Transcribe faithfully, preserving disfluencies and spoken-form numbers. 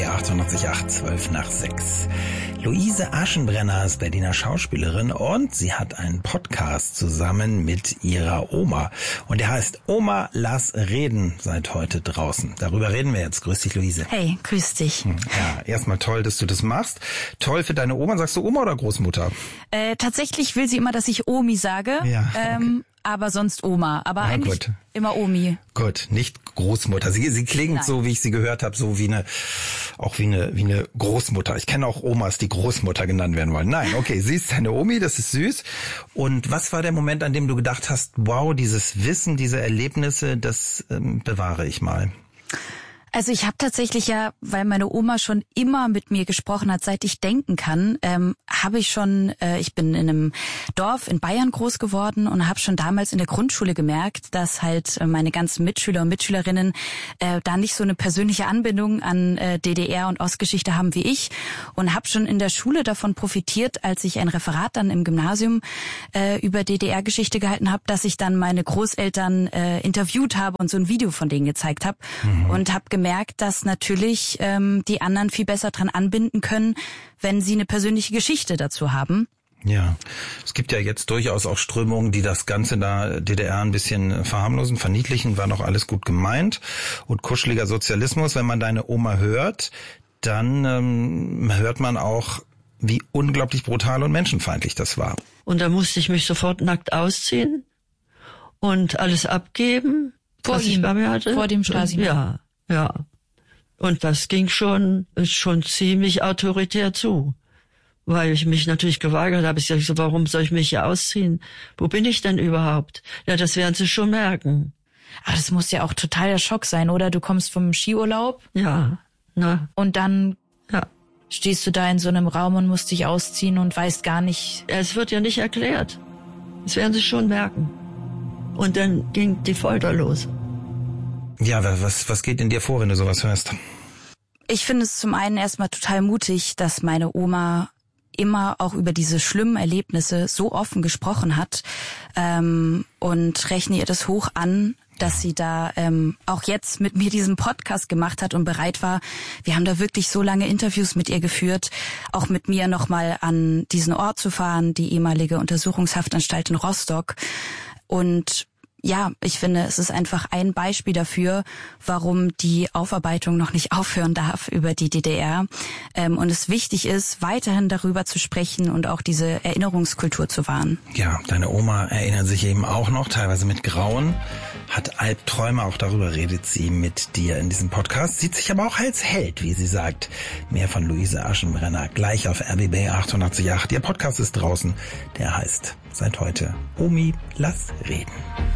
achtundachtzig Komma acht, zwölf nach sechs. Luise Aschenbrenner ist Berliner Schauspielerin und sie hat einen Podcast zusammen mit ihrer Oma. Und der heißt Oma, lass reden, seit heute draußen. Darüber reden wir jetzt. Grüß dich, Luise. Hey, grüß dich. Ja, erstmal toll, dass du das machst. Toll für deine Oma. Sagst du Oma oder Großmutter? Äh, tatsächlich will sie immer, dass ich Omi sage. Ja, okay. ähm, aber sonst Oma. Aber ah, eigentlich gut. immer Omi. Gut, nicht Großmutter. Sie, sie klingt Nein. so, wie ich sie gehört habe, so wie eine, auch wie eine, wie eine Großmutter. Ich kenne auch Omas, die Großmutter genannt werden wollen. Nein, okay, sie ist deine Omi, das ist süß. Und was war der Moment, an dem du gedacht hast, wow, dieses Wissen, diese Erlebnisse, das ähm, bewahre ich mal? Also ich habe tatsächlich ja, weil meine Oma schon immer mit mir gesprochen hat, seit ich denken kann, ähm, habe ich schon, äh, ich bin in einem Dorf in Bayern groß geworden und habe schon damals in der Grundschule gemerkt, dass halt äh, meine ganzen Mitschüler und Mitschülerinnen äh, da nicht so eine persönliche Anbindung an äh, D D R und Ostgeschichte haben wie ich und habe schon in der Schule davon profitiert, als ich ein Referat dann im Gymnasium äh, über D D R-Geschichte gehalten habe, dass ich dann meine Großeltern äh, interviewt habe und so ein Video von denen gezeigt habe mhm. und habe gemerkt, dass natürlich ähm, die anderen viel besser dran anbinden können, wenn sie eine persönliche Geschichte dazu haben. Ja, es gibt ja jetzt durchaus auch Strömungen, die das Ganze da D D R ein bisschen verharmlosen, verniedlichen, war noch alles gut gemeint. Und kuscheliger Sozialismus, wenn man deine Oma hört, dann ähm, hört man auch, wie unglaublich brutal und menschenfeindlich das war. Und da musste ich mich sofort nackt ausziehen und alles abgeben, Vor was ihm, ich bei mir hatte. Vor dem Stasi. Ja, ja. Und das ging schon, schon ziemlich autoritär zu. Weil ich mich natürlich geweigert habe. Ich sagte, warum soll ich mich hier ausziehen? Wo bin ich denn überhaupt? Ja, das werden Sie schon merken. Aber das muss ja auch totaler Schock sein, oder? Du kommst vom Skiurlaub. Ja, na. Und dann ja. stehst du da in so einem Raum und musst dich ausziehen und weißt gar nicht. Es wird ja nicht erklärt. Das werden Sie schon merken. Und dann ging die Folter los. Ja, was, was geht in dir vor, wenn du sowas hörst? Ich finde es zum einen erstmal total mutig, dass meine Oma immer auch über diese schlimmen Erlebnisse so offen gesprochen hat ähm, und rechne ihr das hoch an, dass sie da ähm, auch jetzt mit mir diesen Podcast gemacht hat und bereit war. Wir haben da wirklich so lange Interviews mit ihr geführt, auch mit mir nochmal an diesen Ort zu fahren, die ehemalige Untersuchungshaftanstalt in Rostock. Und ja, ich finde, es ist einfach ein Beispiel dafür, warum die Aufarbeitung noch nicht aufhören darf über die D D R. Ähm, und es wichtig ist, weiterhin darüber zu sprechen und auch diese Erinnerungskultur zu wahren. Ja, deine Oma erinnert sich eben auch noch, teilweise mit Grauen, hat Albträume, auch darüber redet sie mit dir in diesem Podcast, sieht sich aber auch als Held, wie sie sagt. Mehr von Luise Aschenbrenner, gleich auf R B B achtundachtzig Komma acht. Ihr Podcast ist draußen, der heißt seit heute Omi, lass reden.